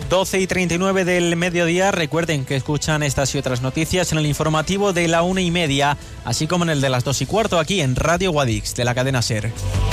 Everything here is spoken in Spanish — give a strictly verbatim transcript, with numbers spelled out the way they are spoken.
doce y treinta y nueve del mediodía. Recuerden que escuchan estas y otras noticias en el informativo de la una y media, así como en el de las dos y cuarto aquí en Radio Guadix de la cadena SER.